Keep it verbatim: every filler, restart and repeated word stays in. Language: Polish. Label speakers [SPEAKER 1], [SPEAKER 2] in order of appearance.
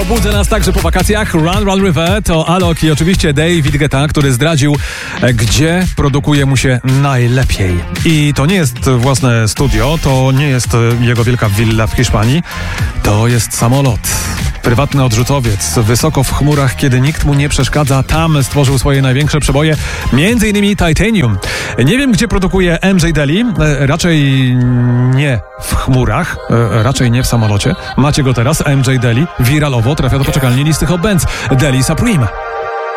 [SPEAKER 1] Obudzę nas także po wakacjach. Run, Run River to Alok i oczywiście David Guetta, który zdradził, gdzie produkuje mu się najlepiej. I to nie jest własne studio, to nie jest jego wielka willa w Hiszpanii, to jest samolot. Prywatny odrzutowiec, wysoko w chmurach, kiedy nikt mu nie przeszkadza. Tam stworzył swoje największe przeboje, między innymi Titanium. Nie wiem, gdzie produkuje M J Daly, raczej nie w chmurach, raczej nie w samolocie. Macie go teraz, M J Daly, wiralowo trafia do poczekalni listy Hot Bands, Daly Supreme.